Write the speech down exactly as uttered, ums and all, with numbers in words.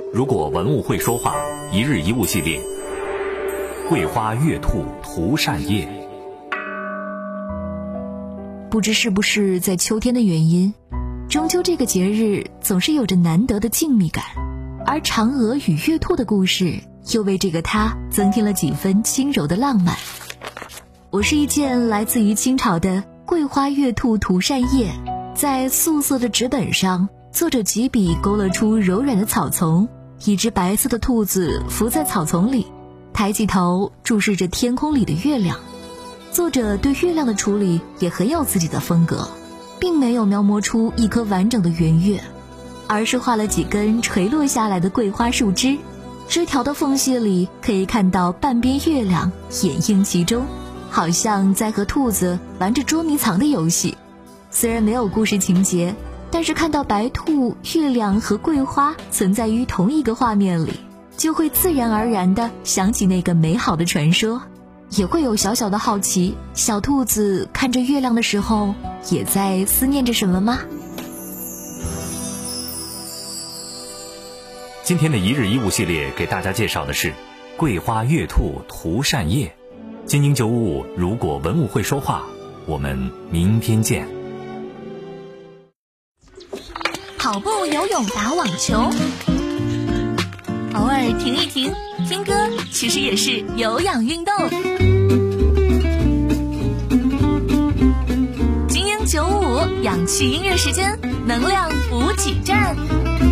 如果文物会说话，一日一物系列，桂花月兔涂扇叶。 不知是不是在秋天的原因，中秋这个节日总是有着难得的静谧感，而嫦娥与月兔的故事又为这个它增添了几分轻柔的浪漫。我是一件来自于清朝的桂花月兔涂扇叶，在素色的纸本上，作者几笔勾勒出柔软的草丛，一只白色的兔子伏在草丛里，抬起头注视着天空里的月亮。作者对月亮的处理也很有自己的风格，并没有描摹出一颗完整的圆月，而是画了几根垂落下来的桂花树枝，枝条的缝隙里可以看到半边月亮掩映其中，好像在和兔子玩着捉迷藏的游戏。虽然没有故事情节，但是看到白兔、月亮和桂花存在于同一个画面里，就会自然而然地想起那个美好的传说，也会有小小的好奇，小兔子看着月亮的时候也在思念着什么吗？ 今天的一日一物系列给大家介绍的是桂花月兔涂扇叶。精英九五五，如果文物会说话，我们明天见。 跑步、游泳、打网球，偶尔停一停，听歌其实也是有氧运动。精英九五五，氧气音乐时间，能量补给站。